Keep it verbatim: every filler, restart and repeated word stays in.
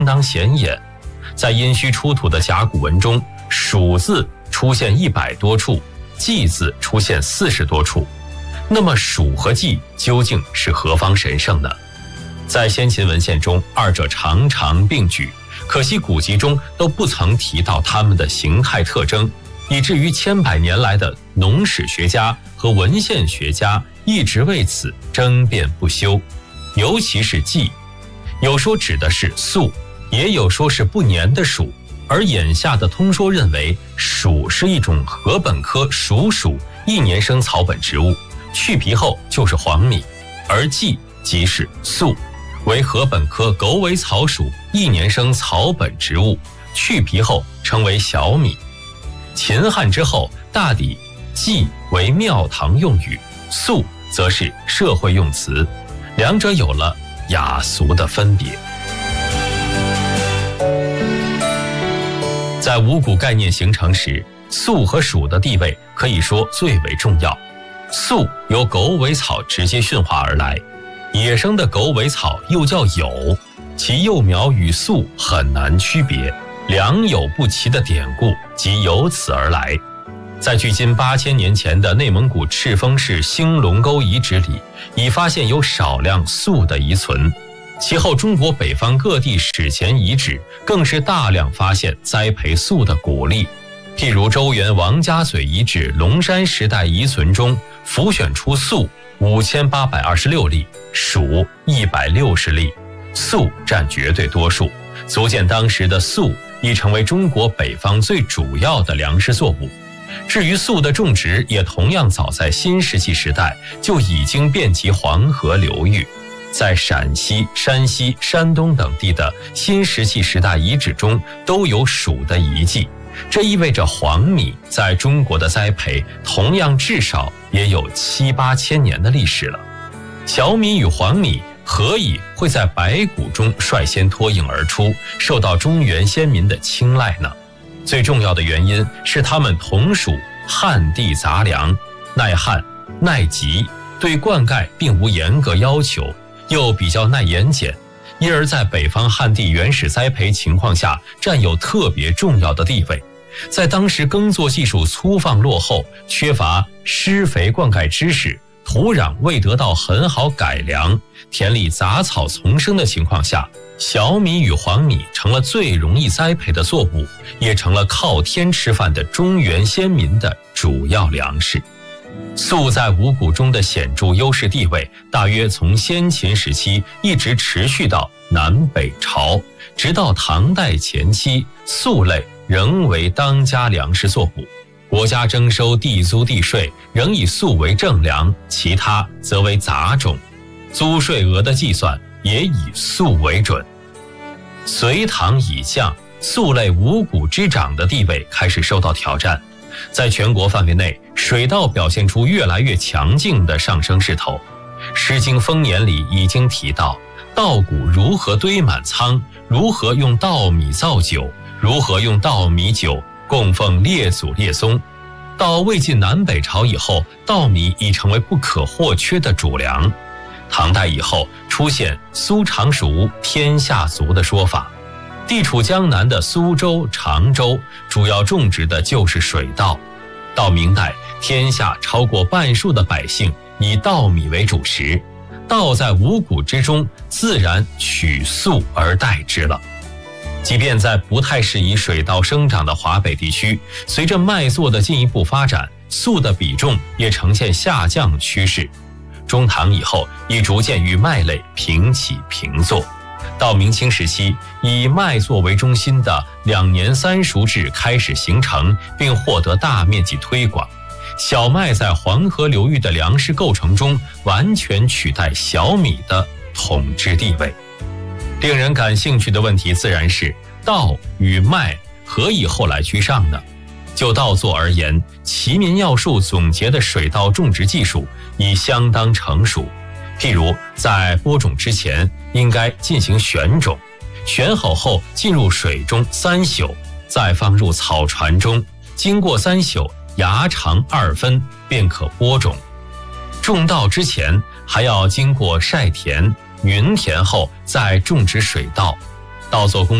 当显眼。在殷墟出土的甲骨文中，蜀字出现一百多处，祭字出现四十多处。那么蜀和祭究竟是何方神圣呢？在先秦文献中，二者常常并举，可惜古籍中都不曾提到它们的形态特征，以至于千百年来的农史学家和文献学家一直为此争辩不休。尤其是祭，有说指的是粟，也有说是不粘的黍，而眼下的通说认为黍是一种禾本科黍属一年生草本植物，去皮后就是黄米，而稷即是粟，为禾本科狗尾草属一年生草本植物，去皮后称为小米。秦汉之后，大抵稷为庙堂用语，粟则是社会用词，两者有了雅俗的分别。在五谷概念形成时，粟和黍的地位可以说最为重要。粟由狗尾草直接驯化而来，野生的狗尾草又叫酉，其幼苗与粟很难区别，良莠不齐的典故即由此而来。在距今八千年前的内蒙古赤峰市兴隆沟遗址里，已发现有少量粟的遗存。其后中国北方各地史前遗址更是大量发现栽培粟的谷粒，譬如周原王家嘴遗址龙山时代遗存中浮选出粟五千八百二十六粒，黍一百六十粒，粟占绝对多数，足见当时的粟已成为中国北方最主要的粮食作物。至于粟的种植，也同样早在新石器时代就已经遍及黄河流域。在陕西、山西、山东等地的新石器时代遗址中都有黍的遗迹，这意味着黄米在中国的栽培同样至少也有七八千年的历史了。小米与黄米何以会在白骨中率先脱颖而出，受到中原先民的青睐呢？最重要的原因是它们同属旱地杂粮，耐旱、耐急，对灌溉并无严格要求，又比较耐盐碱，因而在北方旱地原始栽培情况下占有特别重要的地位。在当时耕作技术粗放落后，缺乏施肥灌溉知识，土壤未得到很好改良，田里杂草丛生的情况下，小米与黄米成了最容易栽培的作物，也成了靠天吃饭的中原先民的主要粮食。粟在五谷中的显著优势地位，大约从先秦时期一直持续到南北朝，直到唐代前期，粟类仍为当家粮食作物。国家征收地租地税仍以粟为正粮，其他则为杂种，租税额的计算也以粟为准。隋唐以降，粟类五谷之长的地位开始受到挑战，在全国范围内，水稻表现出越来越强劲的上升势头。《诗经·丰年》里已经提到，稻谷如何堆满仓，如何用稻米造酒，如何用稻米酒供奉列祖列宗。到魏晋南北朝以后，稻米已成为不可或缺的主粮。唐代以后出现苏常熟天下足的说法，地处江南的苏州、常州主要种植的就是水稻。到明代，天下超过半数的百姓以稻米为主食，稻在五谷之中自然取粟而代之了。即便在不太适宜水稻生长的华北地区，随着麦作的进一步发展，粟的比重也呈现下降趋势。中唐以后，已逐渐与麦类平起平坐。到明清时期，以麦作为中心的两年三熟制开始形成，并获得大面积推广。小麦在黄河流域的粮食构成中，完全取代小米的统治地位。令人感兴趣的问题自然是，稻与麦何以后来居上呢？就稻作而言，齐民要术总结的水稻种植技术已相当成熟。譬如在播种之前，应该进行选种，选好后进入水中三宿，再放入草船中，经过三宿，芽长二分，便可播种。种稻之前还要经过晒田、匀田后再种植水稻。 稻作公